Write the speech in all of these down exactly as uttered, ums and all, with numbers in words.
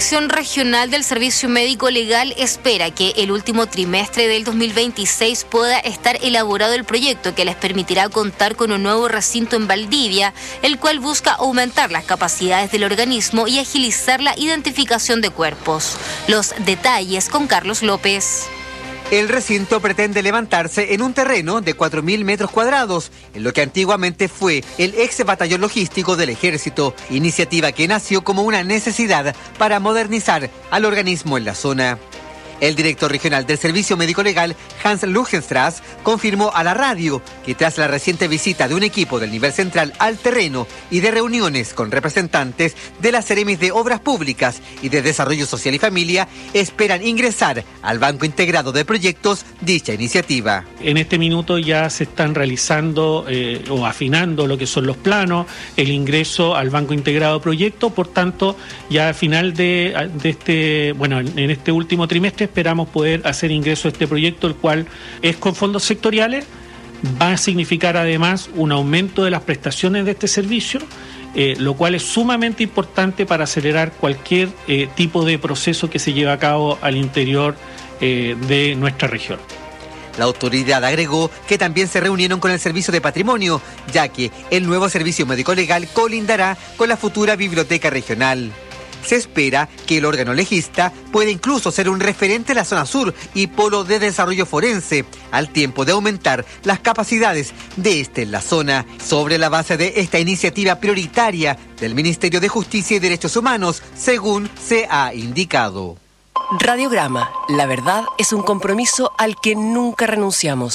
Dirección Regional del Servicio Médico Legal espera que el último trimestre del dos mil veintiséis pueda estar elaborado el proyecto que les permitirá contar con un nuevo recinto en Valdivia, el cual busca aumentar las capacidades del organismo y agilizar la identificación de cuerpos. Los detalles con Carlos López. El recinto pretende levantarse en un terreno de cuatro mil metros cuadrados, en lo que antiguamente fue el ex batallón logístico del Ejército, iniciativa que nació como una necesidad para modernizar al organismo en la zona. El director regional del Servicio Médico Legal, Hans Lugenstrass, confirmó a la radio que tras la reciente visita de un equipo del nivel central al terreno y de reuniones con representantes de las Seremis de Obras Públicas y de Desarrollo Social y Familia, esperan ingresar al Banco Integrado de Proyectos dicha iniciativa. En este minuto ya se están realizando eh, o afinando lo que son los planos, el ingreso al Banco Integrado de Proyectos, por tanto, ya a final de, de este, bueno, en este último trimestre esperamos poder hacer ingreso a este proyecto, el cual es con fondos sectoriales, va a significar además un aumento de las prestaciones de este servicio, eh, lo cual es sumamente importante para acelerar cualquier eh, tipo de proceso que se lleve a cabo al interior eh, de nuestra región. La autoridad agregó que también se reunieron con el Servicio de Patrimonio, ya que el nuevo Servicio Médico Legal colindará con la futura Biblioteca Regional. Se espera que el órgano legista pueda incluso ser un referente en la zona sur y polo de desarrollo forense, al tiempo de aumentar las capacidades de este en la zona. Sobre la base de esta iniciativa prioritaria del Ministerio de Justicia y Derechos Humanos, según se ha indicado. Radiograma, la verdad es un compromiso al que nunca renunciamos.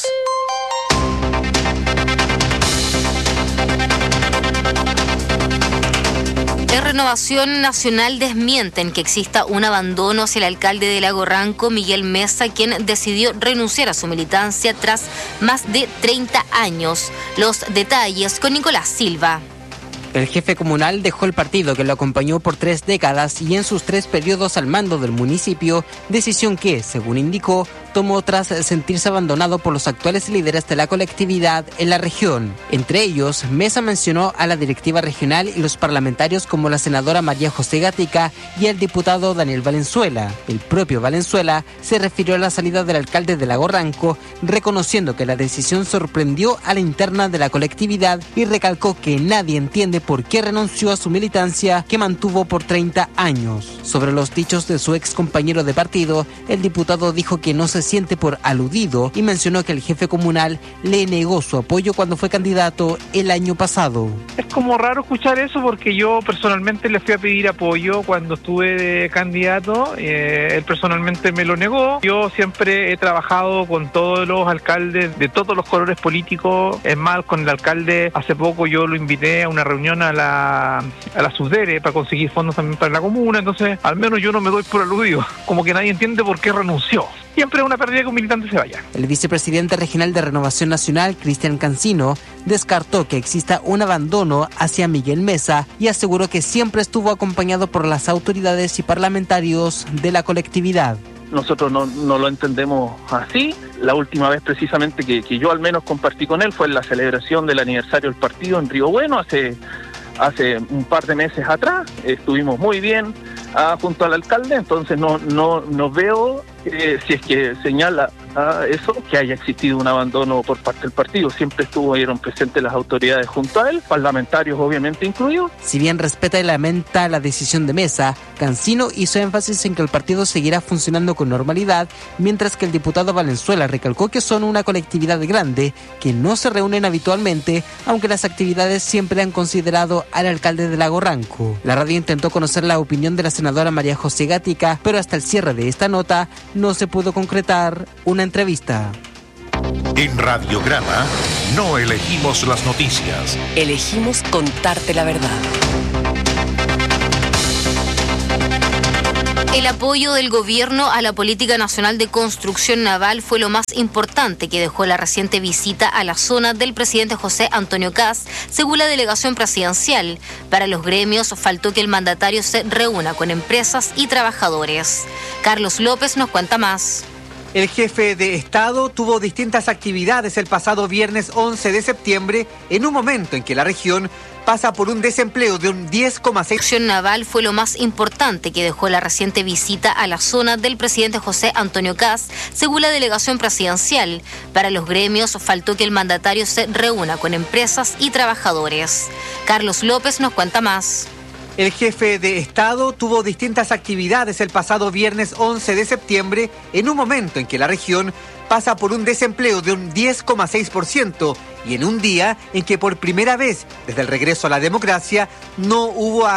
Renovación Nacional desmienten que exista un abandono hacia el alcalde de Lago Ranco, Miguel Mesa, quien decidió renunciar a su militancia tras más de treinta años. Los detalles con Nicolás Silva. El jefe comunal dejó el partido que lo acompañó por tres décadas y en sus tres periodos al mando del municipio, decisión que, según indicó, tomó tras sentirse abandonado por los actuales líderes de la colectividad en la región. Entre ellos, Mesa mencionó a la directiva regional y los parlamentarios como la senadora María José Gatica y el diputado Daniel Valenzuela. El propio Valenzuela se refirió a la salida del alcalde de Lago Ranco, reconociendo que la decisión sorprendió a la interna de la colectividad y recalcó que nadie entiende por qué renunció a su militancia que mantuvo por treinta años. Sobre los dichos de su ex compañero de partido, el diputado dijo que no se siente por aludido y mencionó que el jefe comunal le negó su apoyo cuando fue candidato el año pasado. Es como raro escuchar eso porque yo personalmente le fui a pedir apoyo cuando estuve de candidato, eh, él personalmente me lo negó. Yo siempre he trabajado con todos los alcaldes de todos los colores políticos, es más, con el alcalde hace poco yo lo invité a una reunión a la, a la SUDERE para conseguir fondos también para la comuna, entonces al menos yo no me doy por aludido, como que nadie entiende por qué renunció. Siempre es una pérdida que un militante se vaya. El vicepresidente regional de Renovación Nacional, Cristian Cancino, descartó que exista un abandono hacia Miguel Mesa y aseguró que siempre estuvo acompañado por las autoridades y parlamentarios de la colectividad. Nosotros no, no lo entendemos así. La última vez precisamente que, que yo al menos compartí con él fue en la celebración del aniversario del partido en Río Bueno hace, hace un par de meses atrás. Estuvimos muy bien ah, junto al alcalde, entonces no, no, no veo eh, si es que señala ah, eso, que haya existido un abandono por parte del partido. Siempre estuvieron presentes las autoridades junto a él, parlamentarios obviamente incluidos. Si bien respeta y lamenta la decisión de Mesa, Cancino hizo énfasis en que el partido seguirá funcionando con normalidad, mientras que el diputado Valenzuela recalcó que son una colectividad grande, que no se reúnen habitualmente, aunque las actividades siempre han considerado al alcalde de Lago Ranco. La radio intentó conocer la opinión de la senadora María José Gatica, pero hasta el cierre de esta nota no se pudo concretar una entrevista. En Radiograma no elegimos las noticias. Elegimos contarte la verdad. El apoyo del gobierno a la política nacional de construcción naval fue lo más importante que dejó la reciente visita a la zona del presidente José Antonio Kast, según la delegación presidencial. Para los gremios faltó que el mandatario se reúna con empresas y trabajadores. Carlos López nos cuenta más. El jefe de Estado tuvo distintas actividades el pasado viernes once de septiembre, en un momento en que la región pasa por un desempleo de un diez coma seis por ciento. La acción naval fue lo más importante que dejó la reciente visita a la zona del presidente José Antonio Kast, según la delegación presidencial. Para los gremios faltó que el mandatario se reúna con empresas y trabajadores. Carlos López nos cuenta más. El jefe de Estado tuvo distintas actividades el pasado viernes once de septiembre, en un momento en que la región pasa por un desempleo de un diez coma seis por ciento y en un día en que por primera vez desde el regreso a la democracia no hubo